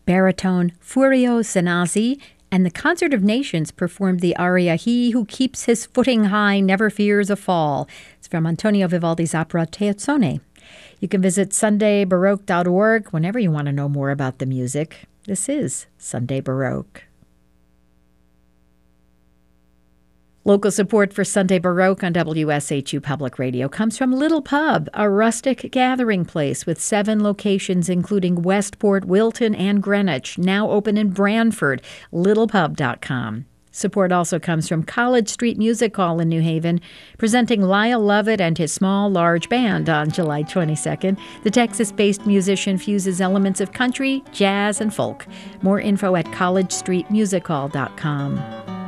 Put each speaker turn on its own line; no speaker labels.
baritone Furio Sanasi and the Concert of Nations performed the aria He Who Keeps His Footing High Never Fears a Fall. It's from Antonio Vivaldi's opera Teozzone. You can visit sundaybaroque.org whenever you want to know more about the music. This is Sunday Baroque. Local support for Sunday Baroque on WSHU Public Radio comes from Little Pub, a rustic gathering place with 7 locations including Westport, Wilton, and Greenwich, now open in Branford, littlepub.com. Support also comes from College Street Music Hall in New Haven, presenting Lyle Lovett and his small, large band on July 22nd. The Texas-based musician fuses elements of country, jazz, and folk. More info at collegestreetmusichall.com.